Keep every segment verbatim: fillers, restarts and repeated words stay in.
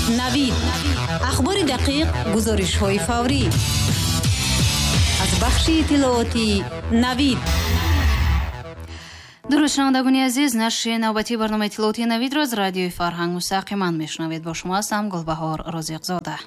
навид. ахбори дақиқ, гузоришҳои фаврӣ. аз бахши иттилооти навид. дуруст шунавандагони азиз, нашри навбатии барномаи иттилооти навидро аз радиои Фарҳанг мустақиман мешунавед. бо шумо ҳастам Гулбаҳор Розиқзода.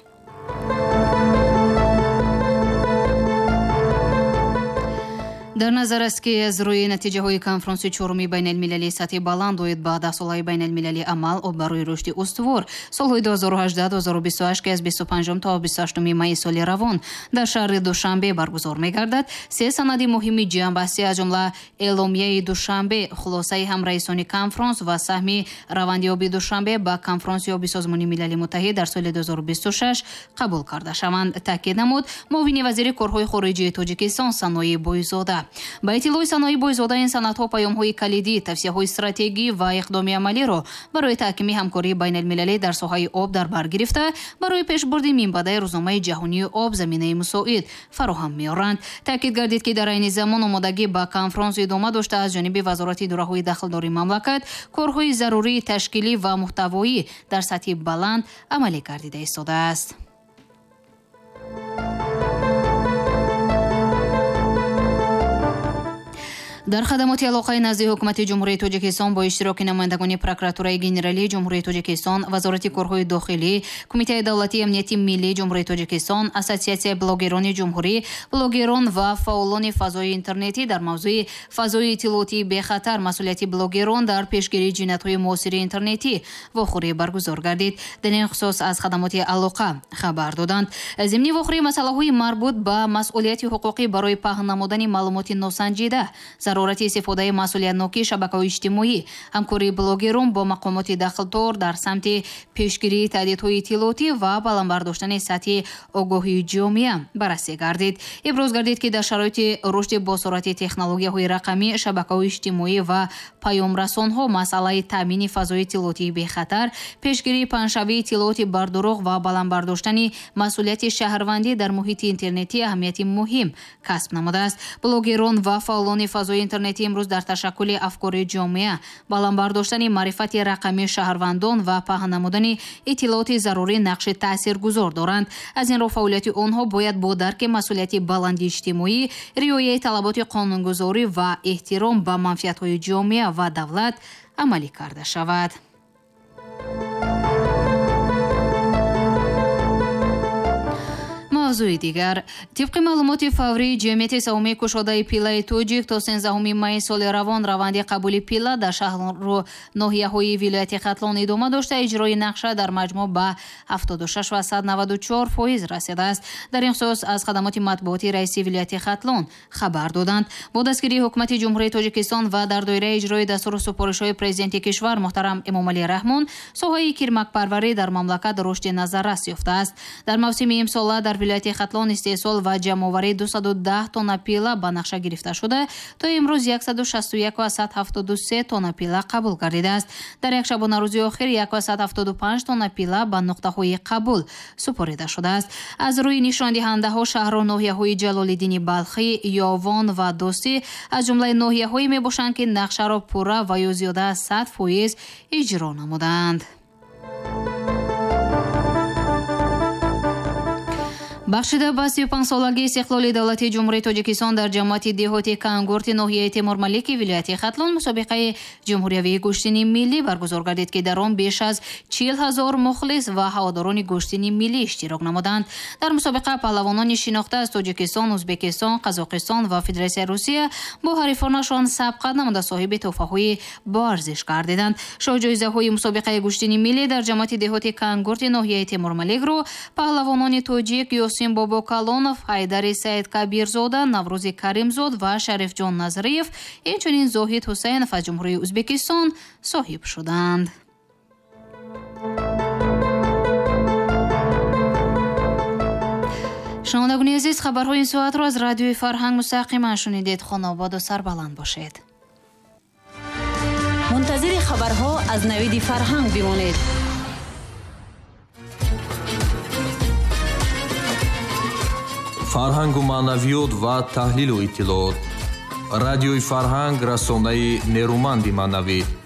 дар назар аст ки аз рӯи натиҷаҳои конфронси чоруми байналмилалии сатҳи баланд оид ба даҳсолаи байналмилалии амал барои рушди устувор солҳои ду ҳазору ҳаждах - ду ҳазору бисту ҳашт ки аз бисту панҷум то бисту ҳаштуми майи соли равон дар шаҳри Душанбе баргузор мегардад, се санади муҳими ҷамъбастӣ аз ҷумла эъломияи Душанбе, хулосаи ҳамраисони конфронс ва саҳми равандиёби Душанбе ба конфронси оби Созмони Милали Муттаҳид дар соли ду ҳазору бисту шаш қабул карда шаванд, таъкид намуд муовини вазири корҳои хориҷии Тоҷикистон Санои Боизода. ба иттилои Санои Боизода, ин санадҳо паёмҳои калидӣ, тавсияҳои стратегӣ ва иқдоми амалиро барои таҳкими ҳамкории байналмилалӣ дар соҳаи об дар бар гирифта, барои пешбурди минбаъдаи рӯзномаи ҷаҳонии об заминаи мусоид фароҳам меоранд. Таъкид гардид ки дар айни замон омодагӣ ба конфронс идома дошта аз ҷониби Вазорати идораҳои дахлдории мамлакат корҳои зарурии ташкилӣ ва муҳтавоӣ дар сатҳи баланд амалӣ гардида истодааст. дар хадамоти алоқаи назди ҳукумати ҷумҳурияи Тоҷикистон бо иштироки намояндагони прокуратураи генералии ҷумҳурияи Тоҷикистон, Вазорати корҳои дохилӣ, Кумитаи давлатии амнияти миллии ҷумҳурияи Тоҷикистон, Ассотсиатсияи блогерони ҷумҳурӣ, блогерон ва фаъолони фазои интернетӣ дар мавзӯи фазои иттилоотии бехатар, масъулияти блогерон дар пешгирии ҷиноятҳои муосири интернетӣ вохӯрӣ баргузор гардид. дар ин хусус аз хадамоти алоқа хабар доданд. зимни вохӯрӣ масъалаҳои марбут ба масъулияти ҳуқуқӣ барои паҳн намудани маълумоти носанҷида, зарурати истифодаи масъулиятнокии шабакаҳои иҷтимоӣ, ҳамкории блогерон бо мақомоти дахлдор дар самти пешгирии таҳдидҳои иттилоотӣ ва баландбардоштани сатҳи огоҳии ҷомеа баррасӣ гардид. иброз гардид ки дар шароити рушди босуръати технологияҳои рақамӣ, шабакаҳои иҷтимоӣ ва паёмрасонҳо масъалаи таъмини фазои иттилоотии бехатар, пешгирии паҳншавии иттилооти бардуруғ ва баландбардоштани масъулияти шаҳрвандӣ дар муҳити интернетӣ аҳамияти муҳим касб намудааст. блогерон ва фаъолони фазои интернетӣ имрӯз дар ташаккули афкори ҷомеа, баландбардоштани маърифати рақамии шаҳрвандон ва паҳн намудани иттилооти зарурӣ нақши таъсиргузор доранд. аз ин роҳ фаъолияти онҳо бояд бо дарки масъулияти баланди иҷтимоӣ, риояи талаботи қонунгузорӣ ва эҳтиром ба манфиатҳои ҷомеа ва давлат амалӣ карда шавад. мавзӯи дигар, тибқи маълумоти фаврии ҷамъияти саҳмии кушодаи пиллаи Тоҷик то сенздаҳуми майи соли равон раванди қабули пилла дар шаҳру ноҳияҳои вилояти Хатлон идома дошта, иҷрои нақша дар маҷмӯъ ба ҳафтоду шаш ва сад и наваду чор фоиз расидааст. дар ин хусус аз хадамоти матбуоти раиси вилояти Хатлон хабар доданд. бо дастгирии ҳукумати ҷумҳурияи Тоҷикистон ва дар доираи иҷрои дастуру супоришҳои президенти кишвар муҳтарам Эмомалӣ Раҳмон, соҳаи кирмакпарварӣ дар мамлакат рушди назаррас ёфтааст. дар мавсими имсола дар вилояти Хатлон истеҳсол ва ҷамъоварии дусаду даҳ тонна пилла ба нақша гирифта шуда, то имрӯз яксаду шасту як ва сад ҳафтоду се тонна пилла қабул гардидааст. дар як шабонарӯзи охир як ва сад ҳафтоду панҷ тонна пилла ба нуқтаҳои қабул супорида шудааст. аз рӯи нишондиҳандаҳо шаҳру ноҳияҳои Ҷалолиддини Балхӣ, Ёвон ва Дӯстӣ аз ҷумлаи ноҳияҳое мебошанд ки нақшаро пурра ва ё зиёда аз сад фоиз иҷро намуданд. бахшида ба си ю панҷсолагии истиқлоли давлатии ҷумҳурияи Тоҷикистон дар ҷамоати деҳоти Кангурти ноҳияи Темурмалики вилояти Хатлон мусобиқаи ҷумҳуриявии гӯштини миллӣ баргузор гардид ки дар он беш аз чил ҳазор мухлис ва ҳаводорони гӯштини миллӣ иштирок намуданд. дар мусобиқа паҳлавонони шинохта аз Тоҷикистон, Ӯзбекистон, Қазоқистон ва Федератсияи Русия бо ҳарифонашон сабқат намуда соҳиби тӯҳфаҳои боарзиш гардиданд. шоҳҷоизаҳои мусобиқаи гӯштини миллӣ дар ҷамоати деҳоти Кангурти ноҳияи Темурмаликро паҳлавонони тоҷик Ёсин Бобо Калонов, Ҳайдари Саид Кабирзода, Наврӯзи Каримзод ва Шарифҷон Назариев, инчунин Зоҳид Ҳусайнов аз ҷумҳурии Ӯзбекистон соҳиб шуданд. шунавандагони азиз, хабарҳои ин соатро аз радиои Фарҳанг мустақиман шунидед. хонободу сарбаланд бошед. мунтазири хабарҳо аз навиди Фарҳанг бимонед. фарҳангу маънавиёт ва таҳлилу иттилоот. радиои Фарҳанг расонаи нерӯманди маънавӣ.